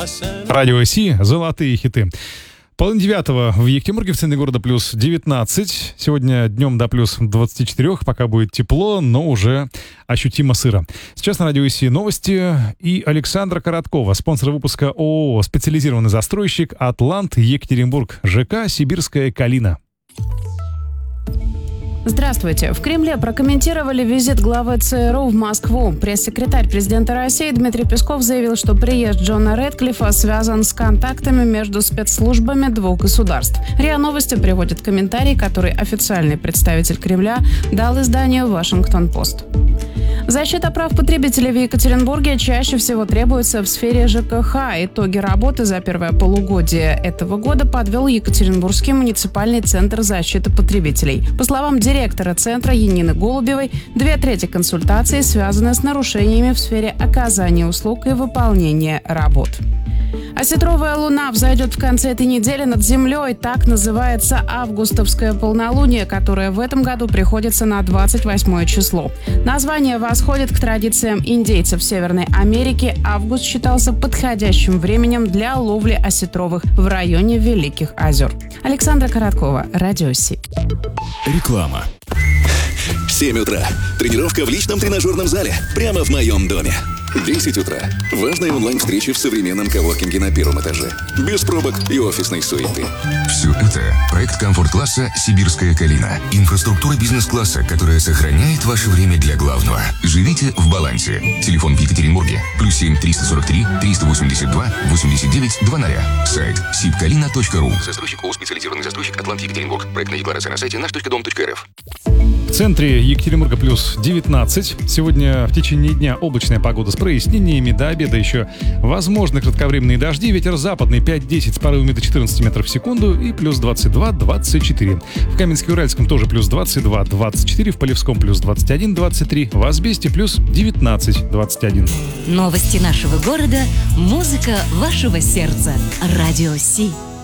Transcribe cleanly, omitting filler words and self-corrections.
Радио Си, золотые хиты. 8:30 в Екатеринбурге, в центре города, плюс 19. Сегодня днем до плюс 24, пока будет тепло, но уже ощутимо сыро. Сейчас на Радио Си новости и Александра Короткова, спонсор выпуска ООО «Специализированный застройщик Атлант Екатеринбург», ЖК «Сибирская Калина». Здравствуйте. В Кремле прокомментировали визит главы ЦРУ в Москву. Пресс-секретарь президента России Дмитрий Песков заявил, что приезд Джона Рэдклиффа связан с контактами между спецслужбами двух государств. РИА Новости приводит комментарий, который официальный представитель Кремля дал изданию «Вашингтон-Пост». Защита прав потребителей в Екатеринбурге чаще всего требуется в сфере ЖКХ. Итоги работы за первое полугодие этого года подвел Екатеринбургский муниципальный центр защиты потребителей. По словам директора центра Янины Голубевой, 2/3 консультаций связаны с нарушениями в сфере оказания услуг и выполнения работ. Осетровая луна взойдет в конце этой недели над землей. Так называется августовское полнолуние, которое в этом году приходится на 28 число. Название восходит к традициям индейцев Северной Америки. Август считался подходящим временем для ловли осетровых в районе Великих озер. Александра Короткова, Радио Си. Реклама. 7 утра. Тренировка в личном тренажерном зале. Прямо в моем доме. 10 утра. Важные онлайн-встречи в современном коворкинге на первом этаже. Без пробок и офисной суеты. Все это проект комфорт-класса «Сибирская Калина». Инфраструктура бизнес-класса, которая сохраняет ваше время для главного. Живите в балансе. Телефон в Екатеринбурге. +7 343 382 89 00. Сайт sibkalina.ru. Застройщик ООО «Специализированный застройщик Атлант Екатеринбург». Проектная декларация на сайте наш.дом.рф. В центре Екатеринбурга плюс 19. Сегодня в течение дня облачная погода с прояснениями. До обеда еще возможны кратковременные дожди. Ветер западный 5-10 с порывами до 14 метров в секунду и плюс 22-24. В Каменске-Уральском тоже плюс 22-24. В Полевском плюс 21-23. В Асбесте плюс 19-21. Новости нашего города. Музыка вашего сердца. Радио Си.